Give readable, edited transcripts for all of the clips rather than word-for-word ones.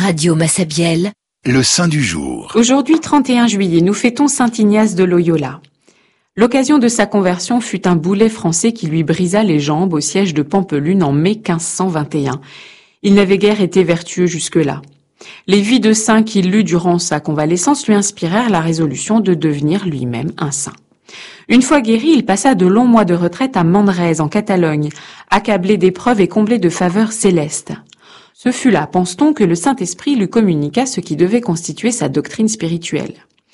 Radio Massabielle, le saint du jour. Aujourd'hui, 31 juillet, nous fêtons saint Ignace de Loyola. L'occasion de sa conversion fut un boulet français qui lui brisa les jambes au siège de Pampelune en mai 1521. Il n'avait guère été vertueux jusque-là. Les vies de saints qu'il lut durant sa convalescence lui inspirèrent la résolution de devenir lui-même un saint. Une fois guéri, il passa de longs mois de retraite à Manresa, en Catalogne, accablé d'épreuves et comblé de faveurs célestes. Ce fut là, pense-t-on, que le Saint-Esprit lui communiqua ce qui devait constituer sa doctrine spirituelle.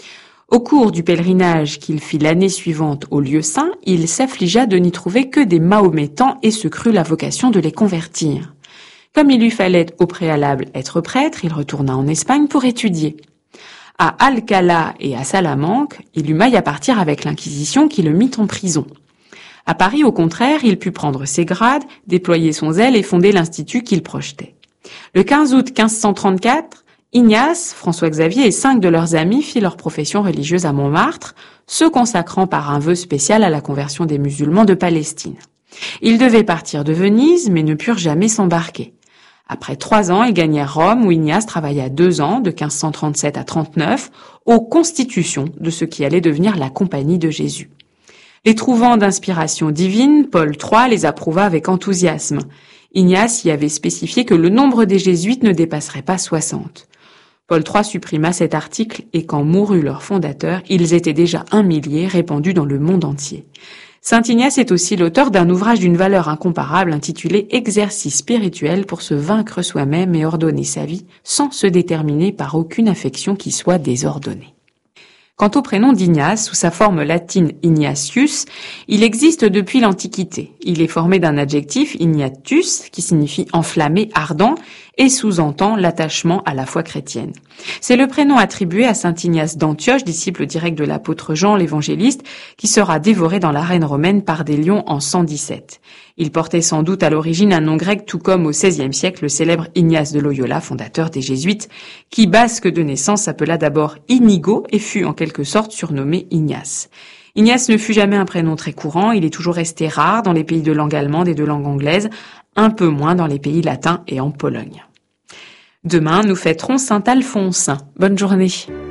Au cours du pèlerinage qu'il fit l'année suivante au lieu saint, il s'affligea de n'y trouver que des Mahométans et se crut la vocation de les convertir. Comme il lui fallait au préalable être prêtre, il retourna en Espagne pour étudier. À Alcalá et à Salamanque, il eut maille à partir avec l'Inquisition qui le mit en prison. À Paris, au contraire, il put prendre ses grades, déployer son zèle et fonder l'institut qu'il projetait. Le 15 août 1534, Ignace, François-Xavier et 5 de leurs amis firent leur profession religieuse à Montmartre, se consacrant par un vœu spécial à la conversion des musulmans de Palestine. Ils devaient partir de Venise, mais ne purent jamais s'embarquer. Après 3 ans, ils gagnèrent Rome, où Ignace travailla 2 ans, de 1537 à 39, aux constitutions de ce qui allait devenir la Compagnie de Jésus. Les trouvant d'inspiration divine, Paul III les approuva avec enthousiasme. Ignace y avait spécifié que le nombre des jésuites ne dépasserait pas 60. Paul III supprima cet article et quand mourut leur fondateur, ils étaient déjà 1 millier répandus dans le monde entier. Saint Ignace est aussi l'auteur d'un ouvrage d'une valeur incomparable intitulé « Exercice spirituel pour se vaincre soi-même et ordonner sa vie sans se déterminer par aucune affection qui soit désordonnée ». Quant au prénom d'Ignace, sous sa forme latine Ignatius, il existe depuis l'Antiquité. Il est formé d'un adjectif ignatus, qui signifie enflammé, ardent, et sous-entend l'attachement à la foi chrétienne. C'est le prénom attribué à saint Ignace d'Antioche, disciple direct de l'apôtre Jean l'évangéliste, qui sera dévoré dans l'arène romaine par des lions en 117. Il portait sans doute à l'origine un nom grec, tout comme au XVIe siècle le célèbre Ignace de Loyola, fondateur des Jésuites, qui, basque de naissance, s'appela d'abord Inigo et fut en quelque sorte surnommé Ignace. Ignace ne fut jamais un prénom très courant, il est toujours resté rare dans les pays de langue allemande et de langue anglaise, un peu moins dans les pays latins et en Pologne. Demain, nous fêterons saint Alphonse. Bonne journée.